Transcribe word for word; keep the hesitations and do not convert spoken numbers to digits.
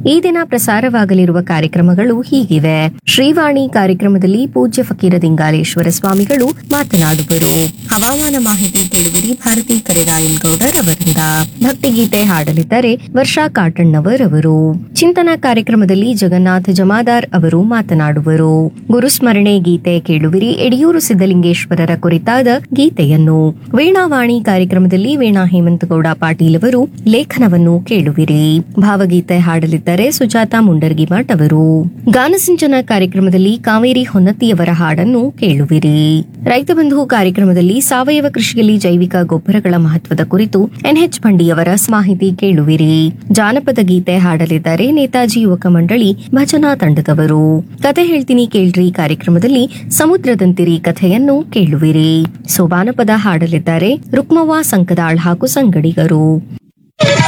ಈ ದಿನ ಪ್ರಸಾರವಾಗಲಿರುವ ಕಾರ್ಯಕ್ರಮಗಳು ಹೀಗಿವೆ. ಶ್ರೀವಾಣಿ ಕಾರ್ಯಕ್ರಮದಲ್ಲಿ ಪೂಜ್ಯ ಫಕೀರ ದಿಂಗಾಲೇಶ್ವರ ಸ್ವಾಮಿಗಳು ಮಾತನಾಡುವರು. ಹವಾಮಾನ ಮಾಹಿತಿ ಕೇಳುವಿರಿ ಭಾರತಿ ಕರಿರಾಯನ್ ಗೌಡರ್ ಅವರಿಂದ. ಭಕ್ತಿಗೀತೆ ಹಾಡಲಿದ್ದಾರೆ ವರ್ಷಾ ಕಾಟಣ್ಣವರವರು. ಚಿಂತನ ಕಾರ್ಯಕ್ರಮದಲ್ಲಿ ಜಗನ್ನಾಥ ಜಮಾದಾರ್ ಅವರು ಮಾತನಾಡುವರು. ಗುರುಸ್ಮರಣೆ ಗೀತೆ ಕೇಳುವಿರಿ ಯಡಿಯೂರು ಸಿದ್ದಲಿಂಗೇಶ್ವರರ ಕುರಿತಾದ ಗೀತೆಯನ್ನು. ವೀಣಾವಾಣಿ ಕಾರ್ಯಕ್ರಮದಲ್ಲಿ ವೀಣಾ ಹೇಮಂತಗೌಡ ಪಾಟೀಲ್ ಅವರು ಲೇಖನವನ್ನು ಕೇಳುವಿರಿ. ಭಾವಗೀತೆ ಹಾಡಲಿದ್ದಾರೆ ಸುಜಾತ ಮುಂಡರ್ಗಿಮಠ್ ಅವರು. ಗಾನಸಿಂಚನ ಕಾರ್ಯಕ್ರಮದಲ್ಲಿ ಕಾವೇರಿ ಹೊನ್ನತಿಯವರ ಹಾಡನ್ನು ಕೇಳುವಿರಿ. ರೈತ ಬಂಧು ಕಾರ್ಯಕ್ರಮದಲ್ಲಿ ಸಾವಯವ ಕೃಷಿಯಲ್ಲಿ ಜೈವಿಕ ಗೊಬ್ಬರಗಳ ಮಹತ್ವದ ಕುರಿತು ಎನ್ಎಚ್ ಪಂಡಿಯವರ ಮಾಹಿತಿ ಕೇಳುವಿರಿ. ಜಾನಪದ ಗೀತೆ ಹಾಡಲಿದ್ದಾರೆ ನೇತಾಜಿ ಯುವಕ ಮಂಡಳಿ ಭಜನಾ ತಂಡದವರು. ಕತೆ ಹೇಳ್ತೀನಿ ಕೇಳ್ರಿ ಕಾರ್ಯಕ್ರಮದಲ್ಲಿ ಸಮುದ್ರದಂತಿರಿ ಕಥೆಯನ್ನು ಕೇಳುವಿರಿ. ಸೋಬಾನಪದ ಹಾಡಲಿದ್ದಾರೆ ರುಕ್ಮವ್ವ ಸಂಕದಾಳ್ ಹಾಗೂ ಸಂಗಡಿಗರು.